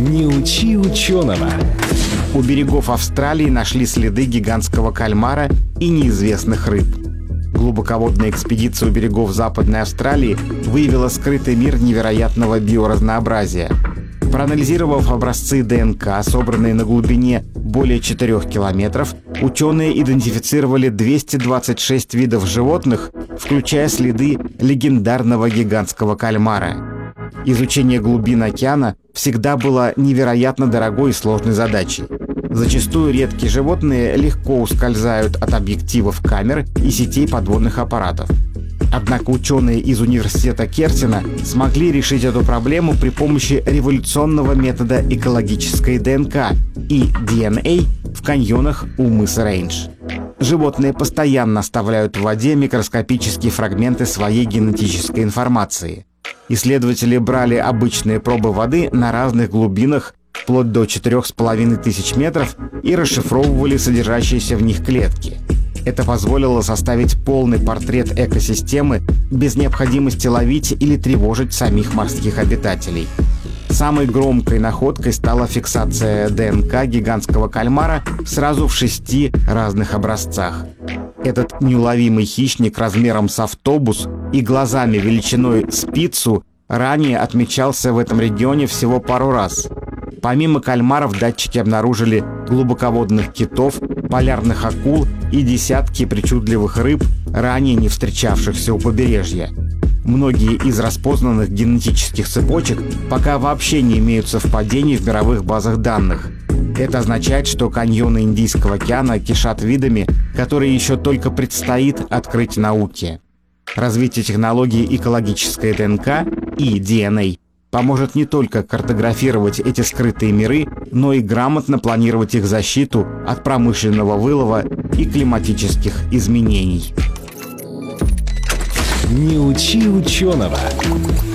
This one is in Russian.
Не учи ученого. У берегов Австралии нашли следы гигантского кальмара и неизвестных рыб. Глубоководная экспедиция у берегов Западной Австралии выявила скрытый мир невероятного биоразнообразия. Проанализировав образцы ДНК, собранные на глубине более 4 километров, ученые идентифицировали 226 видов животных, включая следы легендарного гигантского кальмара. Изучение глубин океана всегда было невероятно дорогой и сложной задачей. Зачастую редкие животные легко ускользают от объективов камер и сетей подводных аппаратов. Однако ученые из университета Кертина смогли решить эту проблему при помощи революционного метода экологической ДНК и DNA в каньонах у мыса Рейндж. Животные постоянно оставляют в воде микроскопические фрагменты своей генетической информации. Исследователи брали обычные пробы воды на разных глубинах, вплоть до 4500 метров, и расшифровывали содержащиеся в них клетки. Это позволило составить полный портрет экосистемы без необходимости ловить или тревожить самих морских обитателей. Самой громкой находкой стала фиксация ДНК гигантского кальмара сразу в 6 разных образцах. Этот неуловимый хищник размером с автобус и глазами величиной с пиццу ранее отмечался в этом регионе всего пару раз. Помимо кальмаров датчики обнаружили глубоководных китов, полярных акул и десятки причудливых рыб, ранее не встречавшихся у побережья. Многие из распознанных генетических цепочек пока вообще не имеют совпадений в мировых базах данных. Это означает, что каньоны Индийского океана кишат видами, которые еще только предстоит открыть науке. Развитие технологий экологической ДНК и DNA поможет не только картографировать эти скрытые миры, но и грамотно планировать их защиту от промышленного вылова и климатических изменений. Не учи ученого.